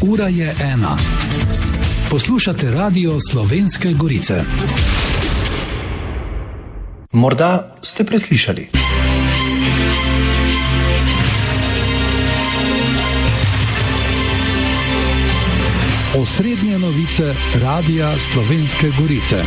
Ura je 1. Poslušate Radio Slovenske Gorice. Morda ste preslišali. Osrednje novice Radia Slovenske Gorice.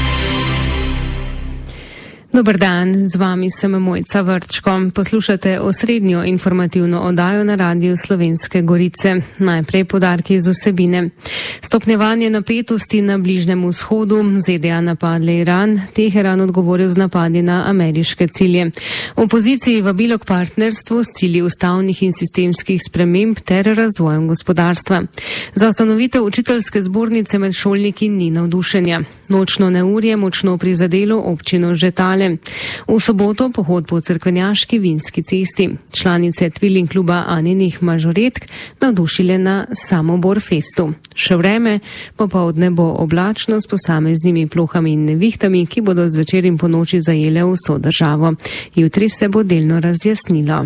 Dober dan, z vami sem Mojca Vrčko. Poslušate osrednjo informativno oddajo na Radiu Slovenske Gorice. Najprej poudarki iz vsebine. Stopnjevanje napetosti na Bližnjem vzhodu, ZDA napadle Iran, Teheran odgovoril z napadi na ameriške cilje. Opoziciji vabilo k partnerstvu s cilji ustavnih in sistemskih sprememb ter razvojem gospodarstva. Za ustanovitev učiteljske zbornice med šolniki ni navdušenja. Nočno neurje močno prizadelo občino Žetale. V soboto pohod po Cerkvenjaški Vinski cesti. Članice Tvilling kluba Aninih mažoretk navdušile na Samobor festu. Še vreme, popoldne bo oblačno s posameznimi plohami in nevihtami, ki bodo zvečer in po noči zajele vso državo. Jutri se bo delno razjasnilo.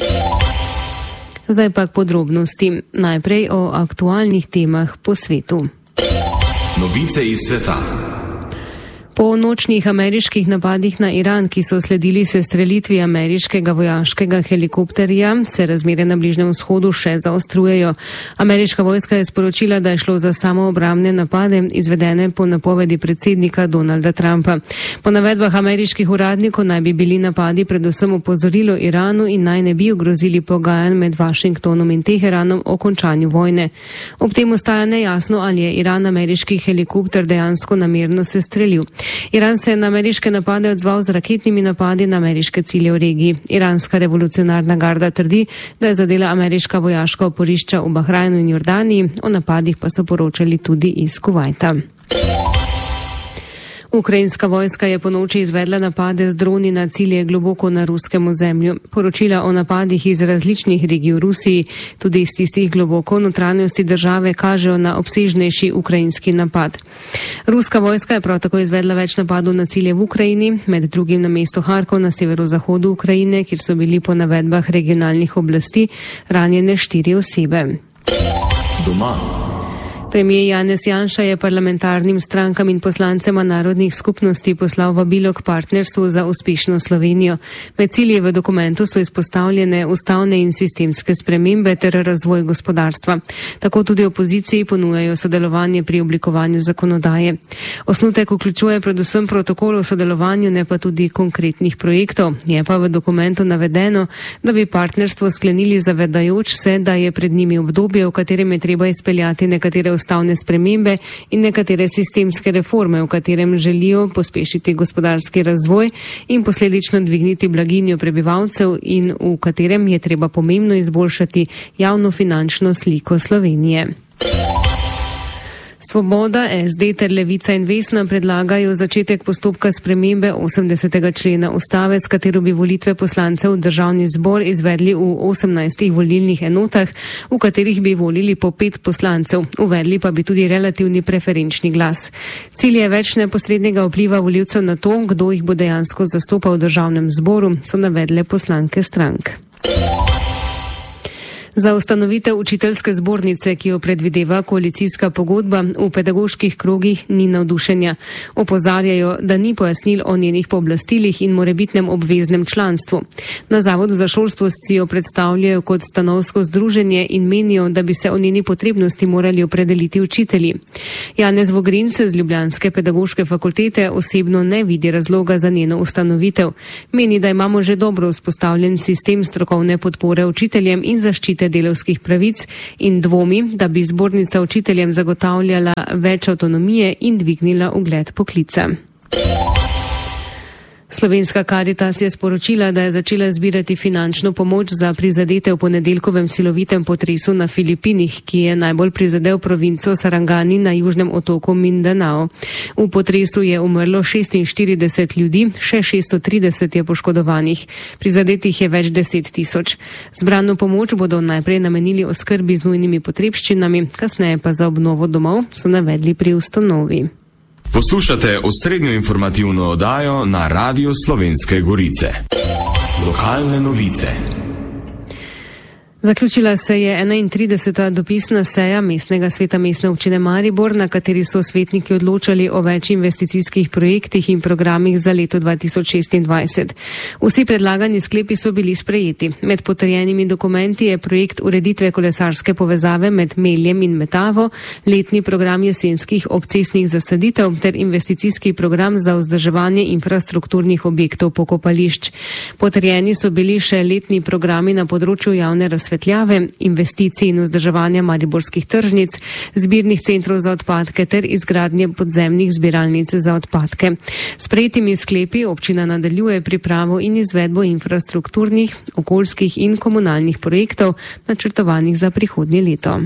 Zdaj pa k podrobnosti. Najprej o aktualnih temah po svetu. Novice iz sveta. Po nočnih ameriških napadih na Iran, ki so sledili sestrelitvi ameriškega vojaškega helikopterja, se razmere na Bližnjem vzhodu še zaostrujejo. Ameriška vojska je sporočila, da je šlo za samoobrambne napade, izvedene po napovedi predsednika Donalda Trumpa. Po navedbah ameriških uradnikov naj bi bili napadi predvsem opozorilo Iranu in naj ne bi ogrozili pogajanj med Washingtonom in Teheranom o končanju vojne. Ob tem ostaja nejasno, ali je Iran ameriški helikopter dejansko namerno sestrelil. Iran se je na ameriške napade odzval z raketnimi napadi na ameriške cilje v regiji. Iranska revolucionarna garda trdi, da je zadela ameriška vojaška oporišča v Bahrajnu in Jordaniji, o napadih pa so poročali tudi iz Kuvajta. Ukrajinska vojska je ponoči izvedla napade z droni na cilje globoko na ruskem ozemlju. Poročila o napadih iz različnih regij v Rusiji, tudi iz tistih globoko v notranjosti države, kažejo na obsežnejši ukrajinski napad. Ruska vojska je prav tako izvedla več napadov na cilje v Ukrajini, med drugim na mesto Harkov na severozahodu Ukrajine, kjer so bili po navedbah regionalnih oblasti ranjene 4 osebe. Doma. Premijer Janez Janša je parlamentarnim strankam in poslancema narodnih skupnosti poslal vabilo k partnerstvu za uspešno Slovenijo. Med cilji v dokumentu so izpostavljene ustavne in sistemske spremembe ter razvoj gospodarstva. Tako tudi opoziciji ponujajo sodelovanje pri oblikovanju zakonodaje. Osnutek vključuje predvsem protokol o sodelovanju, ne pa tudi konkretnih projektov. Je pa v dokumentu navedeno, da bi partnerstvo sklenili zavedajoč se, da je pred njimi obdobje, v katerem je treba izpeljati nekatere ustavne spremembe in nekatere sistemske reforme, v katerem želijo pospešiti gospodarski razvoj in posledično dvigniti blaginjo prebivalcev in v katerem je treba pomembno izboljšati javnofinančno sliko Slovenije. Svoboda, SD ter Levica in Vesna predlagajo začetek postopka spremembe 80. člena ustave, s katero bi volitve poslancev v državni zbor izvedli v 18 volilnih enotah, v katerih bi volili po 5 poslancev. Uvedli pa bi tudi relativni preferenčni glas. Cilj je več neposrednega vpliva volivcev na to, kdo jih bo dejansko zastopal v državnem zboru, so navedle poslanke strank. Za ustanovitev učiteljske zbornice, ki jo predvideva koalicijska pogodba, v pedagoških krogih ni navdušenja. Opozarjajo, da ni pojasnil o njenih pooblastilih in morebitnem obveznem članstvu. Na Zavodu za šolstvo si jo predstavljajo kot stanovsko združenje in menijo, da bi se o njeni potrebnosti morali opredeliti učitelji. Janez Vogrinc z ljubljanske pedagoške fakultete osebno ne vidi razloga za njeno ustanovitev. Meni, da imamo že dobro vzpostavljen sistem strokovne podpore učiteljem in zaščite delavskih pravic in dvomi, da bi zbornica učiteljem zagotavljala več avtonomije in dvignila ugled poklica. Slovenska Karitas je sporočila, da je začela zbirati finančno pomoč za prizadete v ponedeljkovem silovitem potresu na Filipinih, ki je najbolj prizadel provinco Sarangani na južnem otoku Mindanao. V potresu je umrlo 46 ljudi, še 630 je poškodovanih. Prizadetih je več 10 tisoč. Zbrano pomoč bodo najprej namenili oskrbi z nujnimi potrebščinami, kasneje pa za obnovo domov, so navedli pri ustanovi. Poslušate osrednjo informativno oddajo na Radiu Slovenske Gorice. Lokalne novice. Zaključila se je 31. dopisna seja mestnega sveta mestne občine Maribor, na kateri so svetniki odločali o več investicijskih projektih in programih za leto 2026. Vsi predlagani sklepi so bili sprejeti. Med potrjenimi dokumenti je projekt ureditve kolesarske povezave med Meljem in Metavo, letni program jesenskih obcestnih zasaditev ter investicijski program za vzdrževanje infrastrukturnih objektov pokopališč. Potrjeni so bili še letni programi na področju javne razsvetljave, investicij in vzdrževanja mariborskih tržnic, zbirnih centrov za odpadke ter izgradnje podzemnih zbiralnic za odpadke. S prejetimi sklepi občina nadaljuje pripravo in izvedbo infrastrukturnih, okoljskih in komunalnih projektov, načrtovanih za prihodnje leto.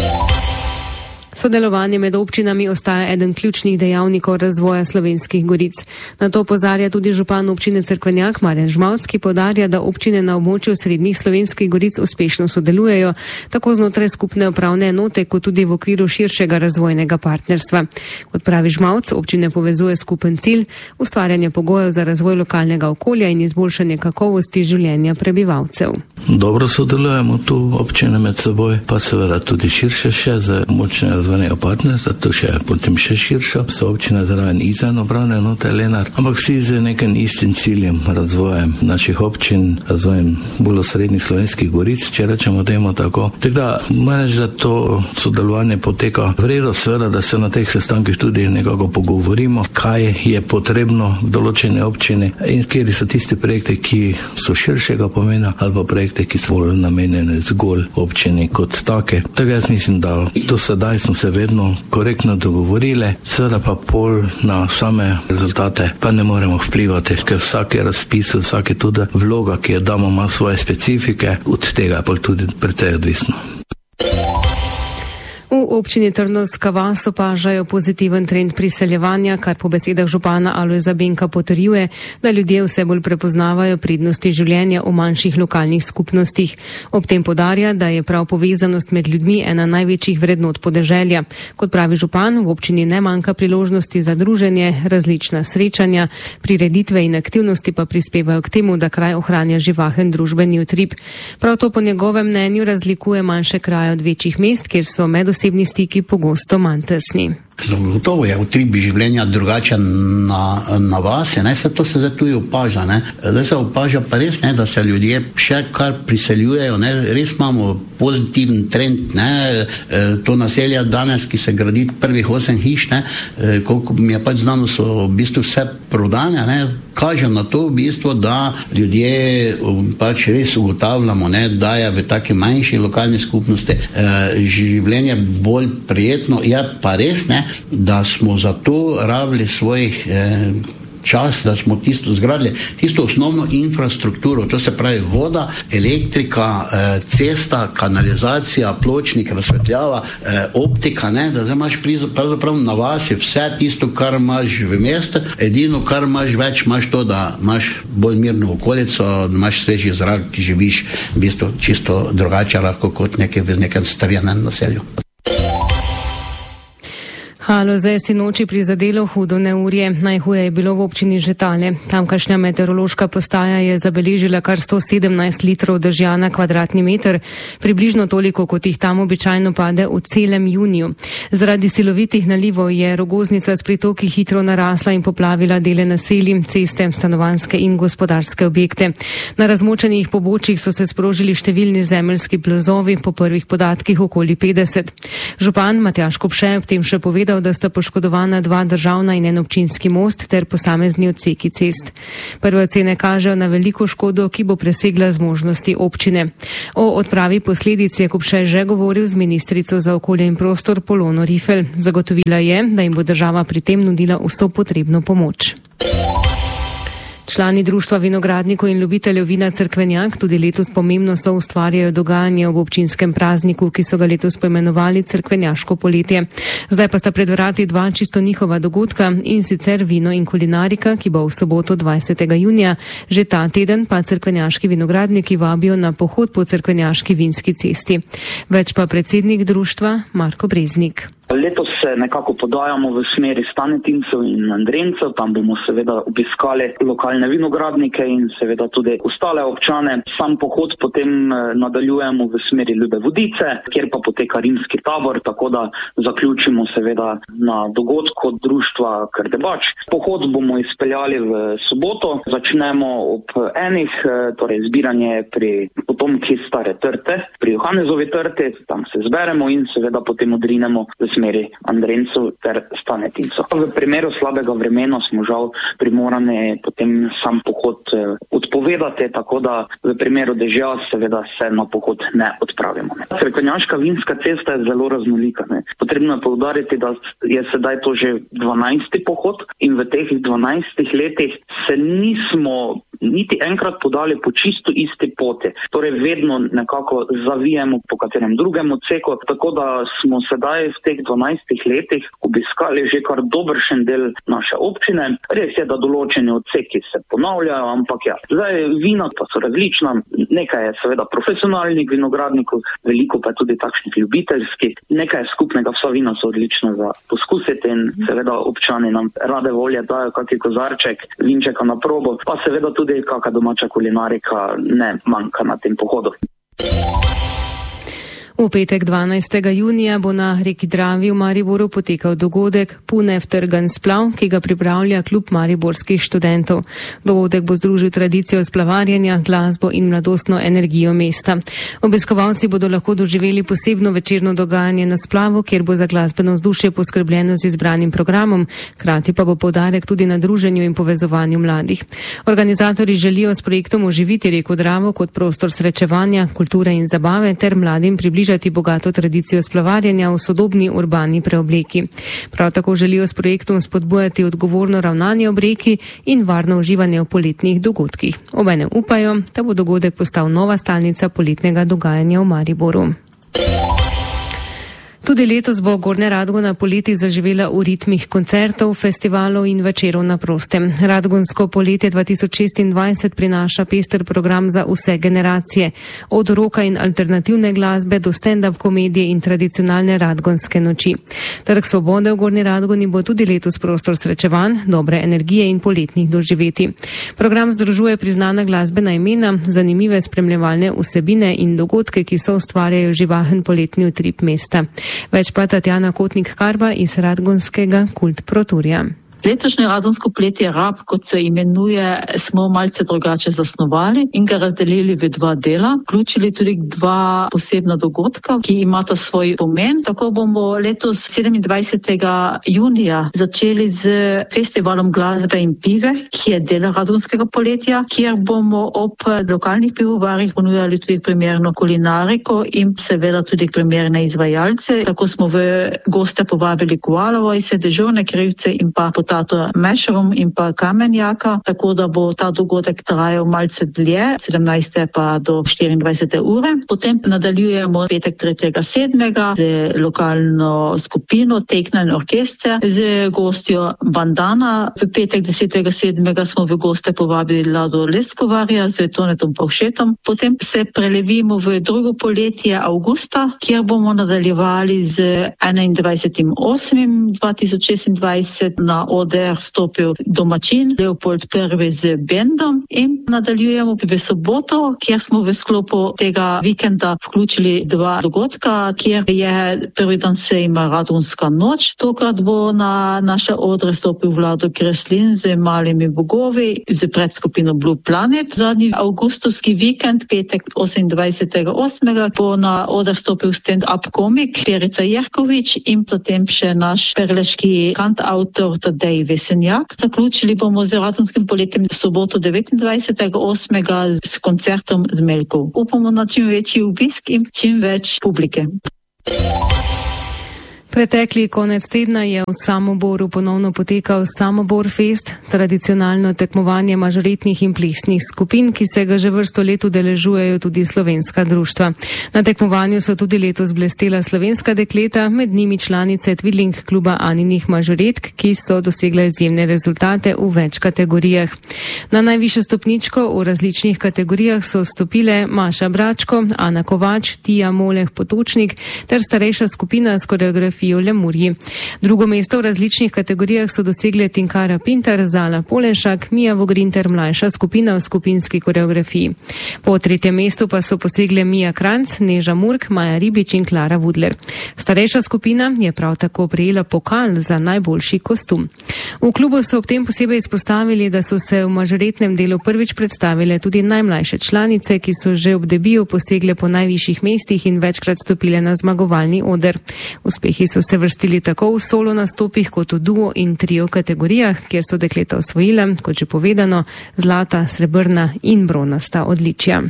Sodelovanje med občinami ostaja eden ključnih dejavnikov razvoja Slovenskih goric. Na to opozarja tudi župan občine Cerkvenjak Marjan Žmavc, ki poudarja, da občine na območju srednjih Slovenskih goric uspešno sodelujejo, tako znotraj skupne upravne enote, kot tudi v okviru širšega razvojnega partnerstva. Kot pravi Žmavc, občine povezuje skupen cilj, ustvarjanje pogojev za razvoj lokalnega okolja in izboljšanje kakovosti življenja prebivalcev. Dobro sodelujemo tu občine med seboj, pa seveda tudi širše še za močne razvojnega partnerstva, to še potem še širše, so občine zraven izven upravne enote Lenart, ampak vsi z nekim istim ciljem, razvojem naših občin, razvojem bolj srednjih Slovenskih goric, če rečemo temu tako. Tako da moram reči, da to sodelovanje poteka v redu, seveda, da se na teh sestankih tudi nekako pogovorimo, kaj je potrebno v določene občine in kjer so tisti projekti, ki so širšega pomena, ali pa projekti, ki so bolj namenjeni zgolj občini kot take. Tako jaz mislim, da do sedaj smo se vedno korektno dogovorili, seveda pa pol na same rezultate pa ne moremo vplivati, ker vsake razpis, vsake tudi vloga, ki jo damo, ima svoje specifike, od tega pa tudi precej odvisno. V občini Trnovska vas opažajo pozitiven trend priseljevanja, kar po besedah župana Alojza Benka potrjuje, da ljudje vse bolj prepoznavajo prednosti življenja v manjših lokalnih skupnostih. Ob tem poudarja, da je prav povezanost med ljudmi ena največjih vrednot podeželja. Kot pravi župan, v občini ne manjka priložnosti za druženje, različna srečanja, prireditve in aktivnosti pa prispevajo k temu, da kraj ohranja živahen družbeni utrip. Prav to po njegovem mnenju razlikuje manjše kraje od večjih mest, kjer so medosebni stiki pogosto manj tesni. Gotovo je utrip življenja drugačen na vasi, se to se zdaj tudi opaža. Zdaj se opaža pa res, da se ljudje še kar priseljujejo, res imamo pozitiven trend. To naselje danes, ki se gradi prvih 8 hiš, koliko mi je pač znano, so v bistvu vse prodane, kaže na to v bistvu, da ljudje pač res ugotavljamo, da je v taki manjši lokalni skupnosti življenje bolj prijetno. Je pa res, da smo zato rabili svojih čas, da smo zgradili tisto osnovno infrastrukturo, to se pravi voda, elektrika, cesta, kanalizacija, pločnik, razsvetljava, optika, da zdaj imaš pravzaprav na vasi vse tisto, kar imaš v mestu, edino, kar imaš več, imaš to, da imaš bolj mirno okolico, da imaš sveži zrak, ki živiš v bistvu čisto drugače lahko kot v nekem strjenem naselju. Haloze je sinoči prizadelo hudo neurje. Najhuje je bilo v občini Žetale. Tamkajšnja meteorološka postaja je zabeležila kar 117 litrov dežja na kvadratni meter, približno toliko, kot jih tam običajno pade v celem juniju. Zaradi silovitih nalivov je Rogoznica s pritoki hitro narasla in poplavila dele naselij, ceste, stanovanjske in gospodarske objekte. Na razmočenih pobočjih so se sprožili številni zemeljski plazovi, po prvih podatkih okoli 50. Župan Matjaž Kopše ob tem še povedal, da sta poškodovana 2 državna in 1 občinski most ter posamezni odseki cest. Prve ocene kažejo na veliko škodo, ki bo presegla zmožnosti občine. O odpravi posledic je Kopše že govoril z ministrico za okolje in prostor Polono Rifel. Zagotovila je, da jim bo država pri tem nudila vso potrebno pomoč. Člani društva vinogradnikov in ljubiteljev vina Cerkvenjak tudi letos pomembno soustvarjajo dogajanje ob občinskem prazniku, ki so ga letos poimenovali Cerkvenjaško poletje. Zdaj pa sta pred vrati 2 čisto njihova dogodka, in sicer vino in kulinarika, ki bo v soboto 20. junija. Že ta teden pa cerkvenjaški vinogradniki vabijo na pohod po cerkvenjaški vinski cesti. Več pa predsednik društva Marko Breznik. Letos se nekako podajamo v smeri Stanetincev in Andrencev, tam bomo seveda obiskali lokalne vinogradnike in seveda tudi ostale občane. Sam pohod potem nadaljujemo v smeri Ljube Vodice, kjer pa poteka rimski tabor, tako da zaključimo seveda na dogodku društva Krdebač. Pohod bomo izpeljali v soboto, začnemo ob 1, torej zbiranje pri potomki Stare Trte, pri Johanezovi trti, tam se zberemo in seveda potem odrinemo v smeri Andrencev ter Stanetincev. V primeru slabega vremena smo žal primorani potem sam pohod odpovedati, tako da v primeru dežja seveda se na pohod ne odpravimo. Cerkvenjaška vinska cesta je zelo raznolika. Potrebno je poudariti, da je sedaj to že 12. pohod in v teh 12 letih se nismo niti enkrat podali po čisto isti poti. Torej vedno nekako zavijemo po katerem drugem odseku, tako da smo sedaj v teh 12 letih obiskali že kar dobršen del naše občine. Res je, da določeni odseki se ponavljajo, ampak ja, zdaj vina pa so različna, nekaj je seveda profesionalnih vinogradnikov, veliko pa tudi takšnih ljubiteljskih, nekaj je skupnega, vsa vina so odlična za poskusiti in seveda občani nam rade volje dajo kakšen kozarček vinčeka na probo, pa seveda tudi kakšna domača kulinarika ne manjka na tem pohodu. V petek 12. junija bo na reki Dravi v Mariboru potekal dogodek Punev trgan splav, ki ga pripravlja klub mariborskih študentov. Dogodek bo združil tradicijo splavarjenja, glasbo in mladostno energijo mesta. Obiskovalci bodo lahko doživeli posebno večerno dogajanje na splavu, kjer bo za glasbeno vzdušje poskrbljeno z izbranim programom, hkrati pa bo poudarek tudi na druženju in povezovanju mladih. Organizatorji želijo s projektom oživiti reko Dravo kot prostor srečevanja, kulture in zabave ter mladim približati bogato tradicijo splavarjenja v sodobni urbani preobleki. Prav tako želijo s projektom spodbujati odgovorno ravnanje ob reki in varno uživanje v poletnih dogodkih. Obenem upajo, da bo dogodek postal nova stalnica poletnega dogajanja v Mariboru. Tudi letos bo Gornja Radgona poleti zaživela v ritmih koncertov, festivalov in večerov na prostem. Radgonsko poletje 2026 prinaša pester program za vse generacije, od roka in alternativne glasbe do stand-up komedije in tradicionalne radgonske noči. Trg Svobode v Gornji Radgoni bo tudi letos prostor srečevanj, dobre energije in poletnih doživetij. Program združuje priznana glasbena imena, zanimive spremljevalne vsebine in dogodke, ki so ustvarjajo živahen poletni utrip mesta. Več pa Tatjana Kotnik-Karba iz Radgonskega Kult Proturja. Letošnje radgonsko poletje Rab, kot se imenuje, smo malce drugače zasnovali in ga razdelili v 2 dela. Vključili tudi 2 posebna dogodka, ki imata svoj pomen. Tako bomo letos 27. junija začeli z festivalom glasbe in pive, ki je del radgonskega poletja, kjer bomo ob lokalnih pivovarjih ponujali tudi primerno kulinariko in seveda tudi primerne izvajalce. Tako smo v goste povabili Koalovo iz Dežurne krivce in pa Tato Mešrum in pa Kamenjaka, tako da bo ta dogodek trajal malce dlje, 17. pa do 24. ure. Potem nadaljujemo petek 3.7. z lokalno skupino Teknen orkester z gostjo Bandana. V petek 10.7. smo v goste povabili Lado Leskovarja z Tonetom Pavšetom. Potem se prelevimo v drugo poletje avgusta, kjer bomo nadaljevali z 21.8.2026 na oder stopil domačin Leopold I z bendom in nadaljujemo v soboto, kjer smo v sklopu tega vikenda vključili 2 dogodka, kjer je prvi dan sejma Radgonska noč. Tokrat bo na naše odre stopil Vlado Kreslin z Malimi bogovi z predskupino Blue Planet. Zadnji avgustovski vikend, petek 28.8. bo na oder stopil stand-up komik Perica Jerkovič in potem še naš perleški kantautor Tadej Vesenjak. Zaključili bomo z radgonskim poletjem v soboto 29.8. s koncertom z Melkov. Upamo na čim večji obisk in čim več publike. Pretekli konec tedna je v Samoboru ponovno potekal Samobor Fest, tradicionalno tekmovanje mažoretnih in plesnih skupin, ki se ga že vrsto let udeležujejo tudi slovenska društva. Na tekmovanju so tudi letos blestela slovenska dekleta, med njimi članice Twiddling kluba Aninih mažoretk, ki so dosegle izjemne rezultate v več kategorijah. Na najvišjo stopničko v različnih kategorijah so stopile Maša Bračko, Ana Kovač, Tija Moleh Potočnik ter starejša skupina s koreografijo govorili o Lemurji. Drugo mesto v različnih kategorijah so dosegle Tinkara Pintar, Zala Polenšak, Mija Vogrinter, mlajša skupina v skupinski koreografiji. Po tretjem mestu pa so posegle Mija Kranc, Neža Murk, Maja Ribič in Klara Vudler. Starejša skupina je prav tako prejela pokal za najboljši kostum. V klubu so ob tem posebej izpostavili, da so se v mažoretnem delu prvič predstavile tudi najmlajše članice, ki so že ob debiju posegle po najvišjih mestih in večkrat stopile na zmagovalni oder. Uspehi so se vrstili tako v solo nastopih kot v duo in trio kategorijah, kjer so dekleta osvojila, kot že povedano, zlata, srebrna in bronasta odličja.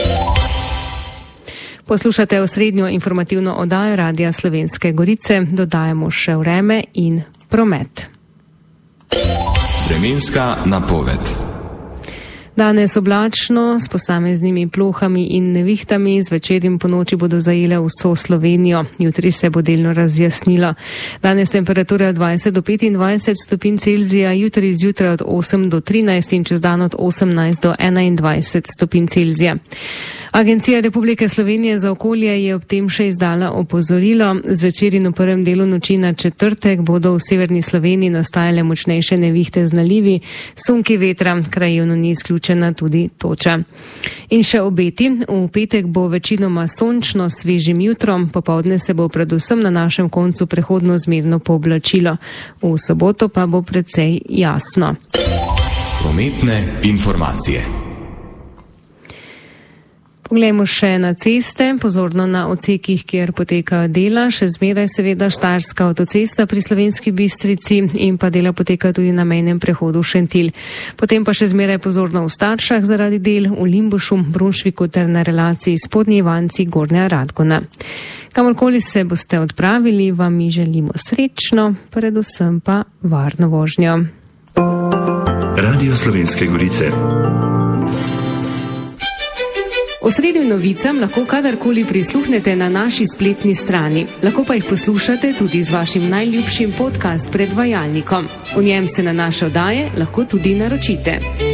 Poslušate osrednjo informativno oddajo Radia Slovenske Gorice, dodajamo še vreme in promet. Vremenska napoved. Danes oblačno, s posameznimi plohami in nevihtami, zvečer in po noči bodo zajele vso Slovenijo. Jutri se bo delno razjasnilo. Danes temperatura 20 do 25 stopinj Celzija, jutri zjutraj od 8 do 13 in čez dan od 18 do 21 stopinj Celzija. Agencija Republike Slovenije za okolje je ob tem še izdala opozorilo. Zvečer in v prvem delu noči na četrtek bodo v severni Sloveniji nastajale močnejše nevihte z nalivi, sunki vetra, krajevno ni izključena tudi toča. In še obeti. V petek bo večinoma sončno, svežim jutrom, popoldne se bo predvsem na našem koncu prehodno zmerno pooblačilo. V soboto pa bo precej jasno. Prometne informacije. Poglejmo še na ceste, pozorno na odsekih, kjer potekajo dela, še zmeraj seveda Štajerska avtocesta pri Slovenski Bistrici in pa dela potekajo tudi na mejnem prehodu Šentilj. Potem pa še zmeraj pozorno v Staršah zaradi del, v Limbušu, Brunšviku ter na relaciji Spodnji Ivanci, Gornja Radgona. Kamorkoli se boste odpravili, vam mi želimo srečno, predvsem pa varno vožnjo. Radio Slovenske Gorice. Osrednjim novicam lahko kadarkoli prisluhnete na naši spletni strani. Lahko pa jih poslušate tudi z vašim najljubšim podcast predvajalnikom. V njem se na naše oddaje lahko tudi naročite.